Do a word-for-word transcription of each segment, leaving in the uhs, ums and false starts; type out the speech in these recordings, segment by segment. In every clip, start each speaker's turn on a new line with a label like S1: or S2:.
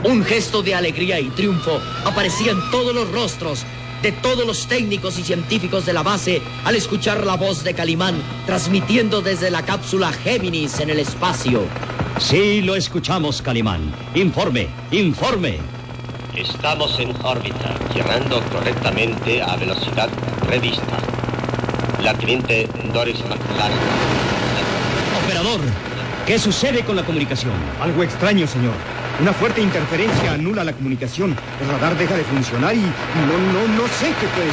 S1: Un gesto de alegría y triunfo aparecía en todos los rostros de todos los técnicos y científicos de la base al escuchar la voz de Calimán transmitiendo desde la cápsula Géminis en el espacio.
S2: Sí, lo escuchamos, Calimán. Informe, informe.
S3: Estamos en órbita, llegando correctamente a velocidad prevista. La teniente Doris McClark.
S2: Operador, ¿qué sucede con la comunicación?
S4: Algo extraño, señor. Una fuerte interferencia anula la comunicación. El radar deja de funcionar y no, no, no sé qué puede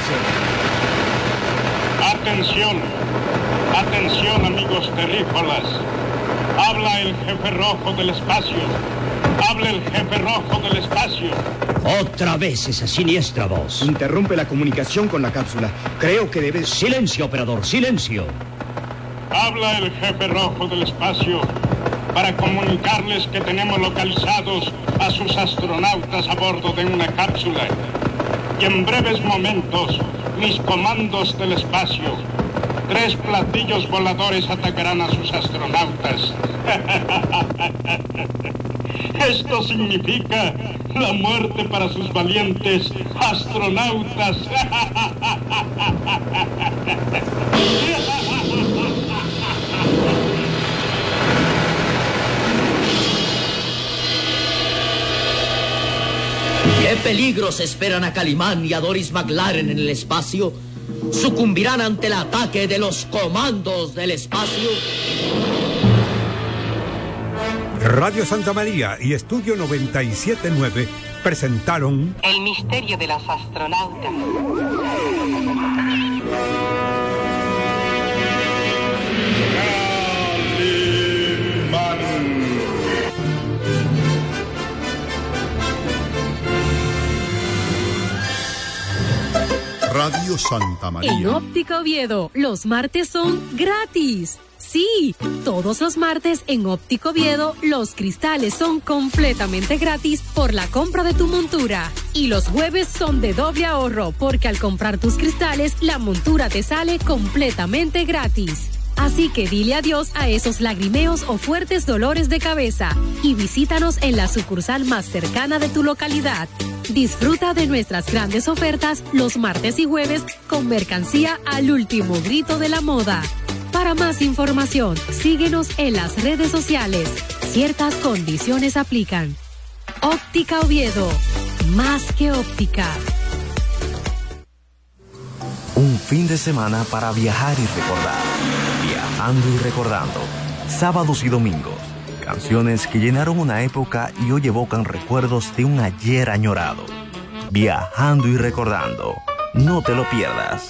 S4: ser.
S5: Atención, atención, amigos terrícolas. Habla el jefe rojo del espacio. Habla el jefe rojo del espacio.
S2: Otra vez esa siniestra voz.
S4: Interrumpe la comunicación con la cápsula. Creo que debe...
S2: Silencio, operador, silencio.
S5: Habla el jefe rojo del espacio para comunicarles que tenemos localizados a sus astronautas a bordo de una cápsula. Y en breves momentos, mis comandos del espacio, tres platillos voladores atacarán a sus astronautas. Esto significa la muerte para sus valientes astronautas.
S1: ¿Qué peligros esperan a Calimán y a Doris McLaren en el espacio? ¿Sucumbirán ante el ataque de los comandos del espacio?
S6: Radio Santa María y Estudio noventa y siete punto nueve presentaron
S7: El misterio de las astronautas.
S8: Radio Santa María.
S9: En Óptica Oviedo, los martes son gratis. Sí, todos los martes en Óptica Oviedo, los cristales son completamente gratis por la compra de tu montura. Y los jueves son de doble ahorro, porque al comprar tus cristales, la montura te sale completamente gratis. Así que dile adiós a esos lagrimeos o fuertes dolores de cabeza y visítanos en la sucursal más cercana de tu localidad. Disfruta de nuestras grandes ofertas los martes y jueves con mercancía al último grito de la moda. Para más información, síguenos en las redes sociales. Ciertas condiciones aplican. Óptica Oviedo, más que óptica.
S10: Un fin de semana para viajar y recordar. Viajando y recordando. Sábados y domingos. Canciones que llenaron una época y hoy evocan recuerdos de un ayer añorado. Viajando y recordando. No te lo pierdas.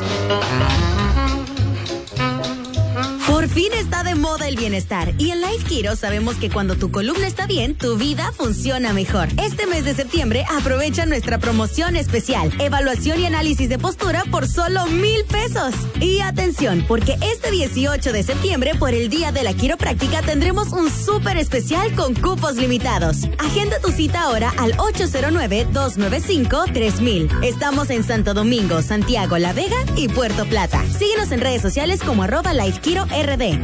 S11: Por fin está de moda el bienestar y en Life Kiro sabemos que cuando tu columna está bien, tu vida funciona mejor. Este mes de septiembre aprovecha nuestra promoción especial, evaluación y análisis de postura por solo mil pesos. Y atención, porque este dieciocho de septiembre, por el Día de la Quiropráctica, tendremos un súper especial con cupos limitados. Agenda tu cita ahora al ocho cero nueve, dos nueve cinco, tres mil. Estamos en Santo Domingo, Santiago, La Vega y Puerto Plata. Síguenos en redes sociales como arroba Life Kiro R D.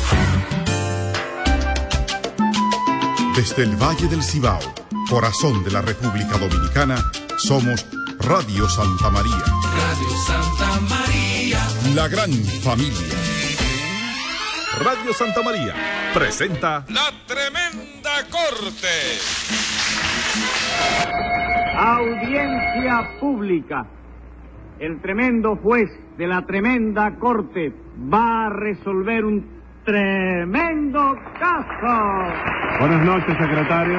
S8: Desde el Valle del Cibao, corazón de la República Dominicana, somos Radio Santa María.
S12: Radio Santa María.
S8: La gran familia.
S13: Radio Santa María presenta
S12: La Tremenda Corte.
S14: Audiencia pública. El tremendo juez de la tremenda corte va a resolver un tremendo caso.
S15: Buenas noches, secretario.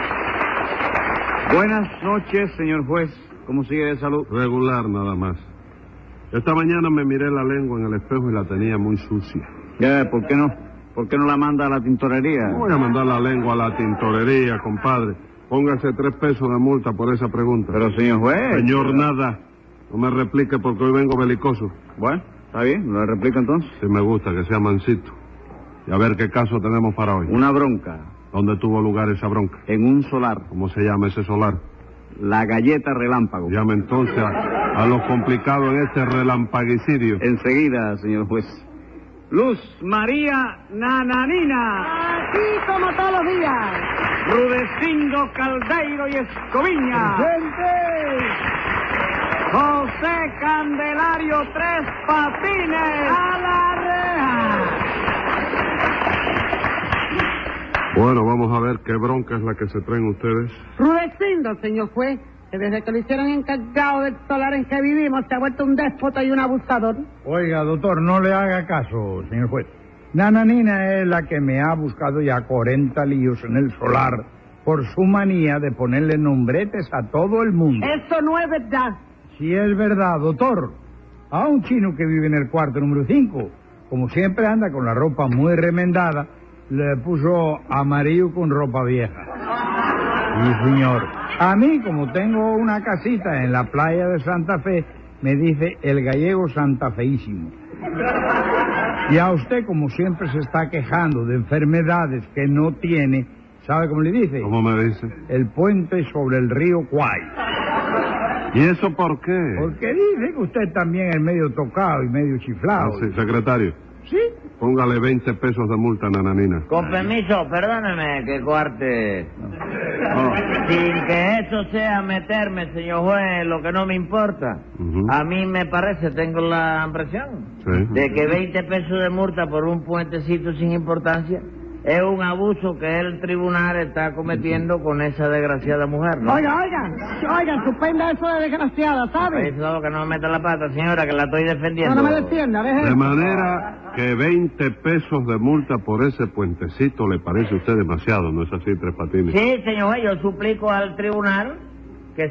S14: Buenas noches, señor juez. ¿Cómo sigue de salud?
S15: Regular, nada más. Esta mañana me miré la lengua en el espejo y la tenía muy sucia.
S14: Ya, ¿por qué no? ¿Por qué no la manda a la tintorería?
S15: No voy a mandar la lengua a la tintorería, compadre. Póngase tres pesos de multa por esa pregunta.
S14: Pero, señor juez...
S15: Señor, nada. No me replique porque hoy vengo belicoso.
S14: Bueno, está bien, ¿lo replico entonces?
S15: Sí me gusta, que sea mansito. Y a ver qué caso tenemos para hoy.
S14: Una bronca.
S15: ¿Dónde tuvo lugar esa bronca?
S14: En un solar.
S15: ¿Cómo se llama ese solar?
S14: La Galleta Relámpago.
S15: Llame entonces a, a lo complicado en este relampaguicidio.
S14: Enseguida, señor juez. Luz María Nananina.
S16: Así como todos los días.
S14: Rudecindo Rudecindo Caldeiro y Escoviña.
S16: ¡Presente!
S14: José Candelario Tres Patines.
S16: ¡A la reja!
S15: Bueno, vamos a ver qué bronca es la que se traen ustedes.
S16: Rudecindo, señor juez, que desde que lo hicieron encargado del solar en que vivimos se ha vuelto un déspota y un abusador.
S17: Oiga, doctor, no le haga caso, señor juez. Nananina es la que me ha buscado ya cuarenta líos en el solar por su manía de ponerle nombretes a todo el mundo.
S16: Eso no es verdad.
S17: Sí es verdad, doctor. A un chino que vive en el cuarto número cinco, como siempre anda con la ropa muy remendada, le puso amarillo con ropa vieja. Sí, señor. A mí, como tengo una casita en la playa de Santa Fe, me dice el gallego santafeísimo. Y a usted, como siempre se está quejando de enfermedades que no tiene, ¿sabe cómo le dice?
S15: ¿Cómo me dice?
S17: El puente sobre el río Kwai.
S15: ¿Y eso por qué?
S17: Porque dice que usted también es medio tocado y medio chiflado.
S15: Ah, sí, secretario.
S17: ¿Sí?
S15: Póngale veinte pesos de multa a Nananina.
S18: Con permiso, perdóneme que cuarte.
S15: No.
S18: Sin que eso sea meterme, señor juez, lo que no me importa.
S15: Uh-huh.
S18: A mí me parece, tengo la impresión,
S15: sí.
S18: de que veinte pesos de multa por un puentecito sin importancia es un abuso que el tribunal está cometiendo con esa desgraciada mujer, ¿no?
S16: Oiga, oiga, oiga, suspenda eso de desgraciada, ¿sabe?
S18: Eso que no me meta la pata, señora, que la estoy defendiendo.
S16: No, no me defienda, deje.
S15: De manera que veinte pesos de multa por ese puentecito le parece a usted demasiado, ¿no es así, Tres Patines?
S18: Sí, señor juez, yo suplico al tribunal que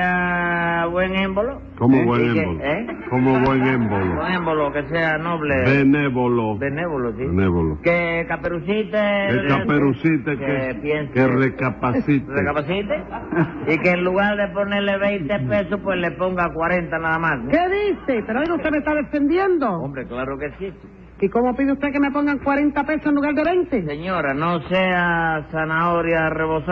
S18: sea buen émbolo.
S15: ¿Cómo
S18: ¿Eh?
S15: buen
S18: que,
S15: émbolo?
S18: ¿eh?
S15: ¿Cómo buen émbolo?
S18: Buen émbolo, que sea noble.
S15: Benévolo.
S18: Benévolo, sí.
S15: Benévolo.
S18: Que caperucite.
S15: Que caperucite,
S18: que,
S15: que,
S18: piense,
S15: que recapacite.
S18: Recapacite. Y que en lugar de ponerle veinte pesos, pues le ponga cuarenta nada más, ¿no?
S16: ¿Qué dice? Pero oiga, usted me está defendiendo.
S18: Hombre, claro que sí.
S16: ¿Y cómo pide usted que me pongan cuarenta pesos en lugar de veinte?
S18: Señora, no sea zanahoria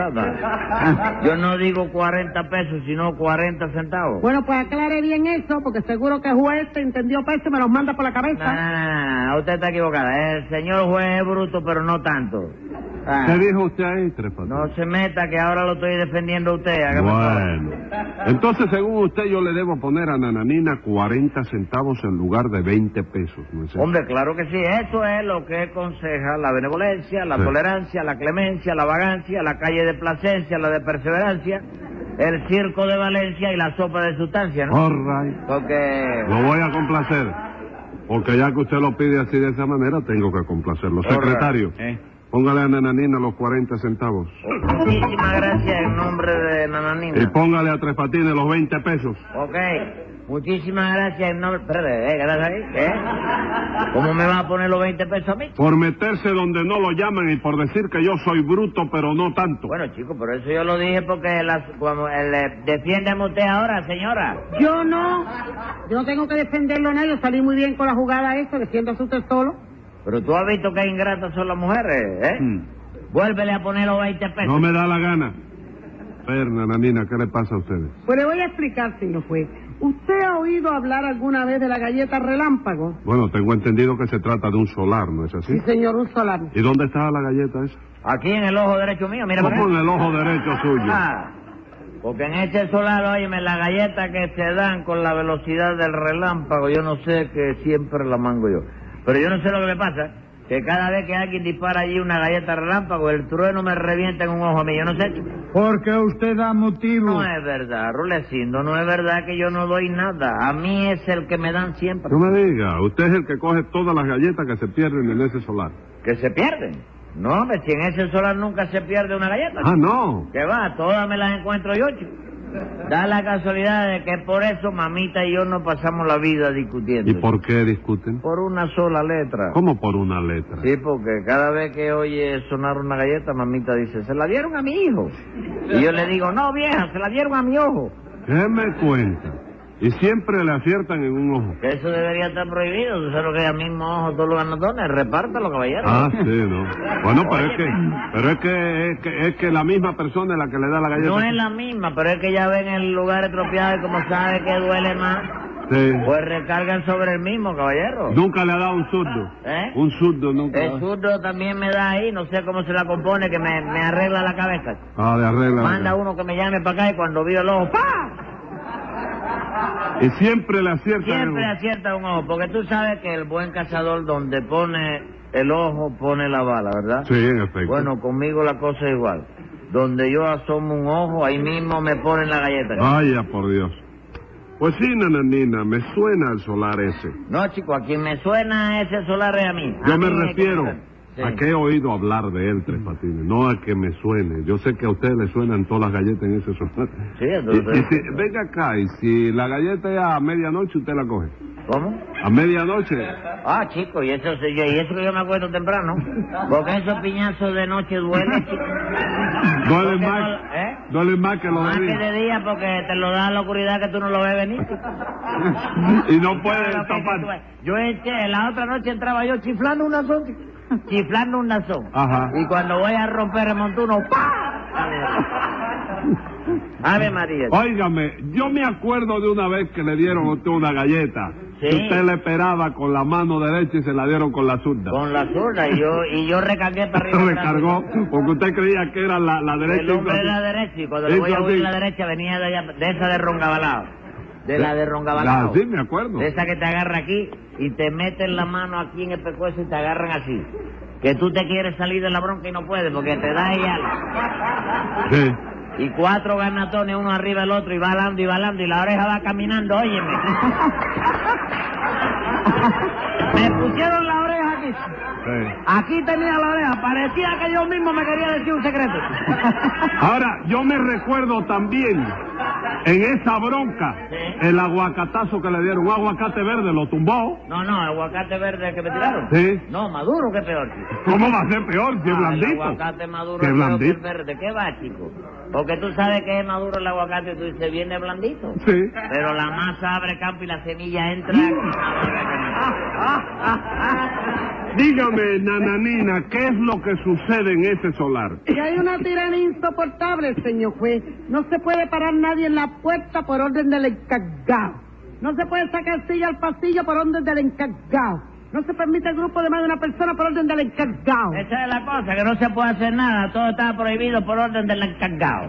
S18: rebozada. Yo no digo cuarenta pesos, sino cuarenta centavos.
S16: Bueno, pues aclare bien eso, porque seguro que el juez te entendió pesos y me los manda por la cabeza.
S18: No, no, no, no, usted está equivocada. El señor juez es bruto, pero no tanto.
S15: Ah. ¿Qué dijo usted ahí, Tres Patines?
S18: No se meta, que ahora lo estoy defendiendo a usted.
S15: Bueno. Entonces, según usted, yo le debo poner a Nananina cuarenta centavos en lugar de veinte pesos, ¿no es eso?
S18: Hombre, claro que sí. Eso es lo que aconseja la benevolencia, la sí. tolerancia, la clemencia, la vagancia, la calle de Plasencia, la de perseverancia, el circo de Valencia y la sopa de sustancia, ¿no?
S15: All right.
S18: Porque...
S15: Lo voy a complacer. Porque ya que usted lo pide así de esa manera, tengo que complacerlo. Secretario.
S18: ¿Eh?
S15: Póngale a Nananina los cuarenta centavos.
S18: Muchísimas gracias en nombre de Nananina.
S15: Y póngale a Tres Patines los veinte pesos.
S18: Ok. Muchísimas gracias en nombre... Espérate, ¿eh? ¿Gracias ahí? ¿Eh? ¿Cómo me va a poner los veinte pesos a mí?
S15: Por meterse donde no lo llaman y por decir que yo soy bruto, pero no tanto.
S18: Bueno, chico, por eso yo lo dije porque las, cuando, eh, defiéndeme usted ahora, señora.
S16: Yo no. Yo no tengo que defenderlo a nadie. Yo salí muy bien con la jugada esa, defiéndase usted solo.
S18: Pero tú has visto que ingratas son las mujeres, ¿eh? Hmm. Vuélvele a poner los veinte pesos.
S15: No me da la gana. Ver, Nananina, ¿qué le pasa a ustedes?
S16: Pues le voy a explicar, señor juez. ¿Usted ha oído hablar alguna vez de la galleta relámpago?
S15: Bueno, tengo entendido que se trata de un solar, ¿no es así?
S16: Sí, señor, un solar.
S15: ¿Y dónde está la galleta esa?
S18: Aquí en el ojo derecho mío, mira.
S15: ¿Cómo en el ojo derecho suyo?
S18: Ah, porque en ese solar, óyeme, la galleta que se dan con la velocidad del relámpago, yo no sé, que siempre la mango yo. Pero yo no sé lo que me pasa, que cada vez que alguien dispara allí una galleta relámpago, el trueno me revienta en un ojo a mí, yo no sé.
S17: Porque usted da motivo.
S18: No es verdad, Rulecindo, no es verdad que yo no doy nada. A mí es el que me dan siempre.
S15: No me diga, usted es el que coge todas las galletas que se pierden en ese solar.
S18: ¿Que se pierden? No, hombre, si en ese solar nunca se pierde una galleta.
S15: Ah, no.
S18: ¿Qué va? Todas me las encuentro yo, chico. Da la casualidad de que por eso mamita y yo no pasamos la vida discutiendo.
S15: ¿Y por qué discuten?
S18: Por una sola letra.
S15: ¿Cómo por una letra?
S18: Sí, porque cada vez que oye sonar una galleta, mamita dice, se la dieron a mi hijo. Y yo le digo, no, vieja, se la dieron a mi ojo.
S15: ¿Qué me cuenta? Y siempre le aciertan en un ojo.
S18: Que eso debería estar prohibido. Tú sabes lo que es al mismo ojo todos los ganotones. Repártalo, caballero.
S15: Ah, sí, ¿no? Bueno, pero es que, pero es que, es que es que la misma persona es la que le da la galleta.
S18: No es la misma, pero es que ya ven el lugar estropeado y como sabe que duele más,
S15: Sí.
S18: Pues recargan sobre el mismo, caballero.
S15: Nunca le ha dado un zurdo.
S18: ¿Eh?
S15: Un zurdo nunca.
S18: El zurdo también me da ahí, no sé cómo se la compone, que me, me arregla la cabeza.
S15: Ah, le arregla.
S18: Manda uno que me llame para acá y cuando vio el ojo, ¡pah!
S15: Y siempre le acierta.
S18: Siempre acierta un ojo, porque tú sabes que el buen cazador donde pone el ojo pone la bala, ¿verdad?
S15: Sí, en efecto.
S18: Bueno, conmigo la cosa es igual. Donde yo asomo un ojo, ahí mismo me ponen la galleta.
S15: Vaya, por Dios. Pues sí, nananina, me suena el solar ese.
S18: No, chico, a quien me suena ese solar es a mí.
S15: Yo
S18: a
S15: me
S18: mí
S15: refiero
S18: sí.
S15: a que he oído hablar de él, Tres Patines, no a que me suene. Yo sé que a usted le suenan todas las galletas en ese solar.
S18: Sí, entonces...
S15: Y, y si, venga acá, y si la galleta es a medianoche, usted la coge.
S18: ¿Cómo?
S15: ¿A medianoche?
S18: Ah, chico, y eso, y eso que yo me acuerdo temprano. Porque esos piñazos de noche duelen, chico.
S15: Duelen más,
S18: no, ¿eh?
S15: duelen más que los
S18: Más
S15: de
S18: que
S15: día.
S18: de día porque te lo da la oscuridad que tú no lo ves venir.
S15: Y no puede
S18: Claro, que
S15: tapar.
S18: tú- Yo eché, la otra noche entraba yo chiflando un nazón, chico. Chiflando un nazón.
S15: Ajá.
S18: Y cuando voy a romper el montuno, ¡pah! Ave María.
S15: Óigame, yo me acuerdo de una vez que le dieron a usted una galleta.
S18: Sí.
S15: Que usted le esperaba con la mano derecha y se la dieron con la zurda.
S18: Con la zurda, y yo, y yo recargué para arriba.
S15: Recargó, porque usted creía que era la, la derecha.
S18: El hombre de la derecha, y cuando le voy a huir la derecha venía de, allá, de esa de Rongabalao. De la de Rongabalao.
S15: Ah, sí, me acuerdo.
S18: De esa que te agarra aquí y te meten la mano aquí en el pescuezo y te agarran así. Que tú te quieres salir de la bronca y no puedes porque te da ella.
S15: Sí.
S18: Y cuatro garnatones uno arriba del otro y va balando y balando y la oreja va caminando, óyeme. Me pusieron la oreja aquí.
S15: Sí.
S18: Aquí tenía la oreja, parecía que yo mismo me quería decir un secreto.
S15: Ahora, yo me recuerdo también, en esa bronca,
S18: Sí.
S15: el aguacatazo que le dieron, un aguacate verde, lo tumbó.
S18: No, no, aguacate verde que me tiraron.
S15: Sí.
S18: No, maduro que peor, chico.
S15: ¿Cómo va a ser peor si es
S18: Ah,
S15: blandito?
S18: el aguacate maduro
S15: Que
S18: es peor que el
S15: blandito.
S18: verde. ¿Qué va, chico? Porque tú sabes que es maduro el aguacate y tú dices, viene blandito.
S15: Sí.
S18: Pero la masa abre campo y la semilla entra.
S15: Dígame, nananina, ¿qué es lo que sucede en ese solar?
S16: Y hay una tiranía insoportable, señor juez. No se puede parar nadie en la puerta por orden del encargado. No se puede sacar silla al pasillo por orden del encargado. No se permite el grupo de más de una persona por orden del encargado.
S18: Esa es la cosa, que no se puede hacer nada. Todo está prohibido por orden del encargado.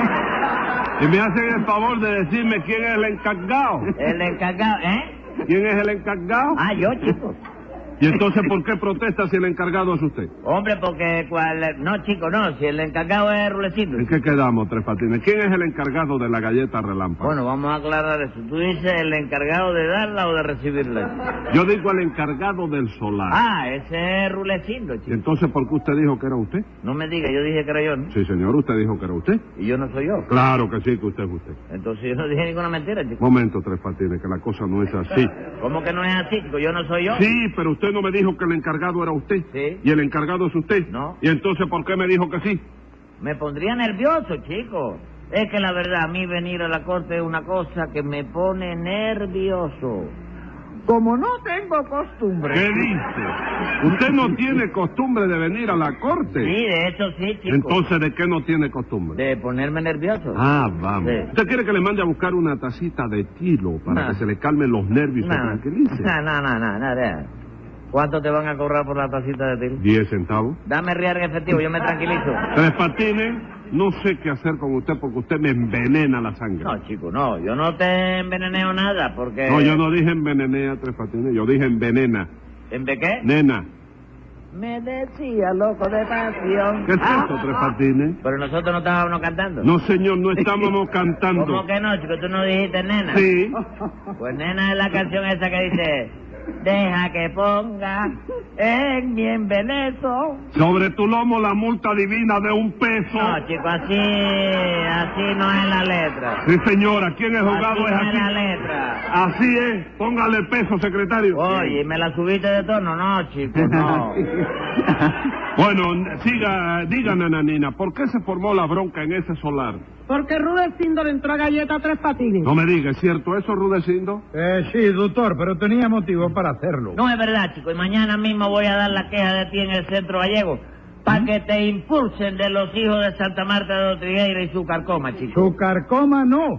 S15: Y me hacen el favor de decirme quién es el encargado.
S18: El encargado, ¿eh?
S15: ¿Quién es el encargado?
S18: Ah, yo, chico.
S15: ¿Y entonces por qué protesta si el encargado es usted?
S18: Hombre, porque cual... No, chico, no. Si el encargado es Rulecito.
S15: ¿En qué quedamos, Tres Patines? ¿Quién es el encargado de la galleta relámpago?
S18: Bueno, vamos a aclarar eso. ¿Tú dices el encargado de darla o de recibirla?
S15: Yo digo el encargado del solar.
S18: Ah, ese es Rulecito,
S15: ¿Y
S18: chico.
S15: entonces por qué usted dijo que era usted?
S18: No me diga, yo dije que era yo, ¿no?
S15: Sí, señor, usted dijo que era usted.
S18: Y yo no soy yo.
S15: Claro que sí, que usted es usted.
S18: Entonces yo no dije ninguna mentira, chico.
S15: Momento, Tres Patines, que la cosa no es así.
S18: ¿Cómo que no es así, chico? Yo no soy yo.
S15: Sí, pero usted no me dijo que el encargado era usted.
S18: Sí.
S15: ¿Y el encargado es usted?
S18: No.
S15: ¿Y entonces por qué me dijo que sí?
S18: Me pondría nervioso, chico. Es que la verdad, a mí venir a la corte es una cosa que me pone nervioso. Como no tengo costumbre.
S15: ¿Qué dice? ¿Usted no tiene costumbre de venir a la corte?
S18: Sí, de eso sí, chico.
S15: Entonces, ¿de qué no tiene costumbre?
S18: De ponerme nervioso.
S15: Ah, vamos.
S18: Sí.
S15: ¿Usted quiere que le mande a buscar una tacita de tilo para
S18: No.
S15: que se le calmen los nervios y se
S18: No,
S15: tranquilice?
S18: no, no, no, no, nada. ¿Cuánto te van a cobrar por la tacita de tiro?
S15: Diez centavos.
S18: Dame real en efectivo, yo me tranquilizo.
S15: Tres Patines, no sé qué hacer con usted porque usted me envenena la sangre.
S18: No, chico, no, yo no te enveneneo nada porque...
S15: No, yo no dije envenenea, Tres Patines, yo dije envenena.
S18: ¿En de qué?
S15: Nena.
S18: Me decía loco de pasión.
S15: ¿Qué es
S18: Ah,
S15: esto, Tres Patines?
S18: Pero nosotros no estábamos cantando.
S15: No, señor, no estábamos cantando.
S18: ¿Cómo que no, chico? ¿Tú no dijiste nena?
S15: Sí.
S18: Pues nena es la canción esa que dice... Deja que ponga en mi embeleso.
S15: Sobre tu lomo la multa divina de un peso.
S18: No, chico, así, así no es la letra.
S15: Sí, señora, ¿quién es jugado
S18: Así
S15: es
S18: no
S15: aquí?
S18: es la letra.
S15: Así es, póngale peso, secretario.
S18: Oye, ¿me la subiste de tono? No, chico, no.
S15: Bueno, siga, diga, nananina, ¿por qué se formó la bronca en ese solar?
S16: Porque Rudecindo le entró a galleta a Tres Patines.
S15: No me diga, ¿es cierto eso, Rudecindo?
S17: Eh, sí, doctor, pero tenía motivo para hacerlo.
S18: No es verdad, chico, y mañana mismo voy a dar la queja de ti en el centro gallego para que te impulsen de los hijos de Santa Marta de Otrigueira y su carcoma, chico.
S17: Su carcoma no.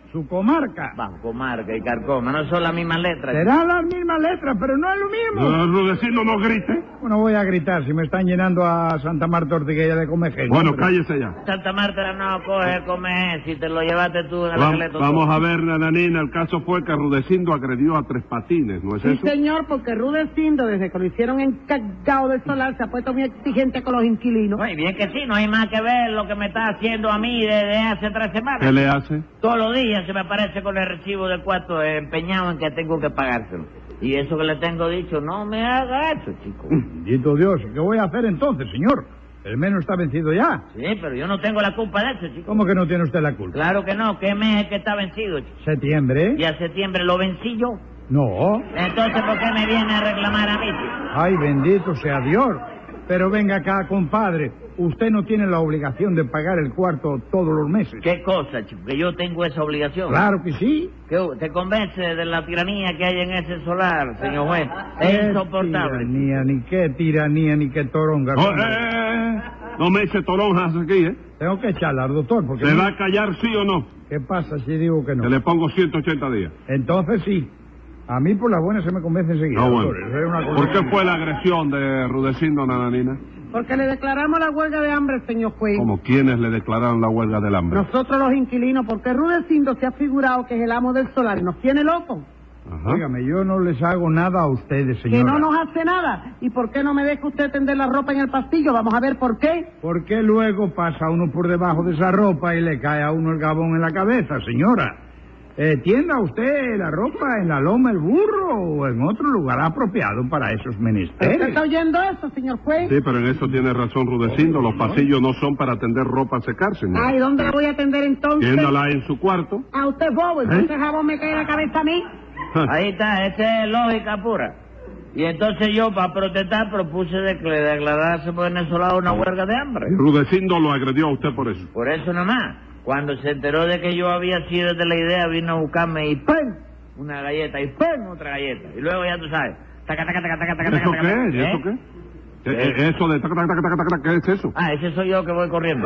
S17: su comarca.
S18: Va, comarca y carcoma, no son las mismas letras.
S17: Serán las mismas letras, pero no es lo mismo.
S15: No, Rudecindo, no grite.
S17: Bueno, voy a gritar si me están llenando a Santa Marta Ortigueira de comején.
S15: Bueno, cállese ya.
S18: Santa Marta no coge comején, si te lo llevaste tú en el
S15: Va,
S18: esqueleto.
S15: vamos a ver, nananina, el caso fue que Rudecindo agredió a Tres Patines, ¿no es
S16: Sí,
S15: eso?
S16: señor, porque Rudecindo, desde que lo hicieron encargado del solar, se ha puesto muy exigente con los inquilinos.
S18: Muy bien que sí, no hay más que ver lo que me está haciendo a mí desde hace tres semanas.
S15: ¿Qué le hace?
S18: Todos los días se me aparece con el recibo del cuarto empeñado en que tengo que pagárselo. Y eso que le tengo dicho, no me haga eso, chico.
S17: Bendito Dios, ¿qué voy a hacer entonces, señor? El menos está vencido ya.
S18: Sí, pero yo no tengo la culpa de eso, chico.
S17: ¿Cómo que no tiene usted la culpa?
S18: Claro que no, ¿qué mes es que está vencido, chico?
S17: ¿Septiembre?
S18: ¿Y a septiembre lo vencí yo?
S17: No.
S18: Entonces, ¿por qué me viene a reclamar a mí, chico?
S17: Ay, bendito sea Dios. Pero venga acá, compadre. Usted no tiene la obligación de pagar el cuarto todos los meses.
S18: ¿Qué cosa, chico? Que yo tengo esa obligación.
S17: Claro que sí.
S18: ¿Qué, ¿Te convence de la tiranía que hay en ese solar, señor juez? Es insoportable.
S17: Tiranía, ni qué tiranía, ni qué toronga.
S15: Oh, eh, eh, no me eche toronjas aquí, ¿eh?
S17: Tengo que echarla, doctor, porque...
S15: ¿Se
S17: no...
S15: va a callar sí o no?
S17: ¿Qué pasa si digo que no?
S15: Que le pongo ciento ochenta días.
S17: Entonces sí. A mí por la buena se me convence enseguida,
S15: No, bueno.
S17: doctor. Eso es una cosa
S15: ¿Por qué
S17: que-
S15: fue la agresión de Rudecindo, nananina?
S16: Porque le declaramos la huelga de hambre, señor juez.
S15: Como quienes le declararon la huelga del hambre.
S16: Nosotros los inquilinos, porque Rudecindo se ha figurado que es el amo del solar y nos tiene locos.
S15: Ajá.
S17: Óigame, yo no les hago nada a ustedes,
S16: Que
S17: señora.
S16: no nos hace nada. ¿Y por qué no me deja usted tender la ropa en el pasillo? Vamos a ver por qué.
S17: Porque luego pasa uno por debajo de esa ropa y le cae a uno el gabón en la cabeza, señora. Eh, tienda usted la ropa en la loma el burro o en otro lugar apropiado para esos
S16: ¿Usted
S17: menesteres.
S16: está oyendo eso, señor juez?
S15: Sí, pero en eso tiene razón Rudecindo. Los pasillos no son para tender ropa a secar, señor.
S16: Ay, ¿dónde la voy a atender entonces?
S15: Tiéndala en su cuarto.
S16: A usted es bobo, entonces jabón me cae en la cabeza a mí.
S18: Ahí está, esa es lógica pura. Y entonces yo, para protestar, propuse de que le declarase por venezolano una huelga de hambre.
S15: Y Rudecindo lo agredió a usted por eso.
S18: Por eso nomás. Cuando se enteró de que yo había sido de la idea, vino a buscarme y ¡pum! Una galleta y ¡pum! Otra galleta. Y luego ya tú sabes. Taca, taca, taca, taca, taca,
S15: ¿Eso
S18: taca,
S15: qué
S18: taca,
S15: es? ¿Y
S18: ¿eh?
S15: eso qué? Eh, eh, Eso de taca, taca, taca, taca, taca, ¿qué es eso?
S18: Ah, ese soy yo que voy corriendo.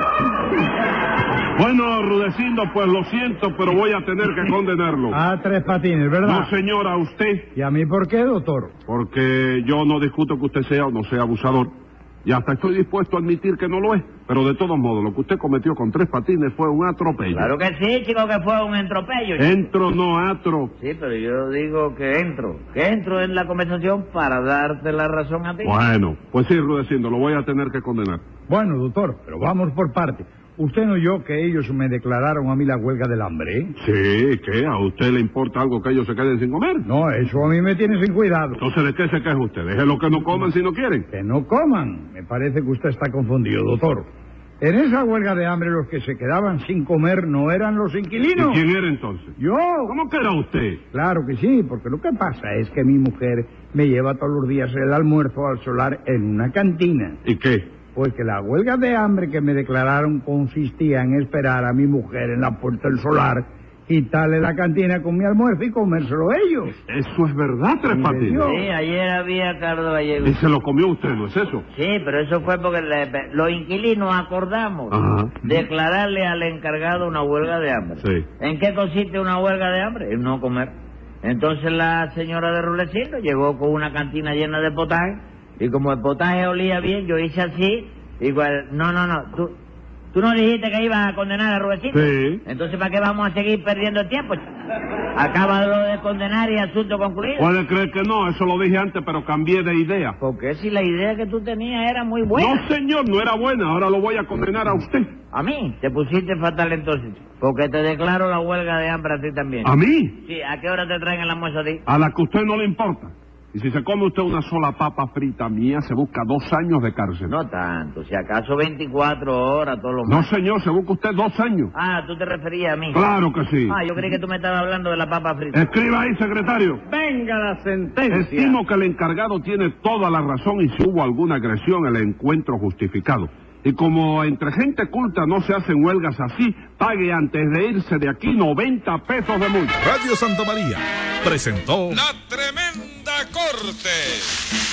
S15: Bueno, Rudecindo, pues lo siento, pero voy a tener que condenarlo.
S17: A Tres Patines, ¿verdad?
S15: No, señora, a usted.
S17: ¿Y a mí por qué, doctor?
S15: Porque yo no discuto que usted sea o no sea abusador. Y hasta estoy dispuesto a admitir que no lo es. Pero de todos modos, lo que usted cometió con Tres Patines fue un atropello.
S18: Claro que sí, chico, que fue un entropello. chico.
S15: Entro, no atro.
S18: Sí, pero yo digo que entro. Que entro en la conversación para darte la razón a ti.
S15: Bueno, pues sí, Rudecindo, lo voy a tener que condenar.
S17: Bueno, doctor, pero vamos por parte. ¿Usted no oyó que ellos me declararon a mí la huelga del hambre, eh?
S15: Sí, ¿qué? ¿A usted le importa algo que ellos se queden sin comer?
S17: No, eso a mí me tiene sin cuidado.
S15: Entonces, ¿de qué se queja usted? Déjelo que no coman si no quieren.
S17: Que no coman. Me parece que usted está confundido, doctor. En esa huelga de hambre los que se quedaban sin comer no eran los inquilinos.
S15: ¿Y quién era entonces?
S17: Yo.
S15: ¿Cómo que era usted?
S17: Claro que sí, porque lo que pasa es que mi mujer me lleva todos los días el almuerzo al solar en una cantina.
S15: ¿Y qué?
S17: Pues que la huelga de hambre que me declararon consistía en esperar a mi mujer en la puerta del solar, quitarle la cantina con mi almuerzo y comérselo ellos.
S15: Eso es verdad, Tres Patines.
S18: Sí, ayer había Carlos Gallego.
S15: Y se lo comió usted, ¿no es eso?
S18: Sí, pero eso fue porque le- los inquilinos acordamos
S15: Ajá.
S18: declararle al encargado una huelga de hambre.
S15: Sí.
S18: ¿En qué consiste una huelga de hambre? En no comer. Entonces la señora de Rudecindo llegó con una cantina llena de potaje y como el potaje olía bien, yo hice así, igual, no, no, no, tú, tú no dijiste que ibas a condenar a Rudecindo.
S15: Sí.
S18: Entonces, ¿para qué vamos a seguir perdiendo el tiempo? Acábalo de condenar y asunto concluido.
S15: Puede creer que no, eso lo dije antes, pero cambié de idea.
S18: Porque si la idea que tú tenías era muy buena.
S15: No, señor, no era buena, ahora lo voy a condenar a usted.
S18: A mí, te pusiste fatal entonces, porque te declaro la huelga de hambre a ti también.
S15: ¿A mí?
S18: Sí, ¿a qué hora te traen el almuerzo a ti?
S15: A la que a usted no le importa. Y si se come usted una sola papa frita mía, se busca dos años de cárcel.
S18: No tanto, si acaso veinticuatro horas, todo lo
S15: No,
S18: más.
S15: señor, se busca usted dos años.
S18: Ah, tú te referías a mí.
S15: Claro que sí.
S18: Ah, yo creí que tú me estabas hablando de la papa frita.
S15: Escriba ahí, secretario.
S14: Venga la sentencia.
S15: Estimo que el encargado tiene toda la razón y si hubo alguna agresión, el encuentro justificado. Y como entre gente culta no se hacen huelgas así, pague antes de irse de aquí noventa pesos de multa.
S13: Radio Santa María presentó
S12: La Tremenda Corte.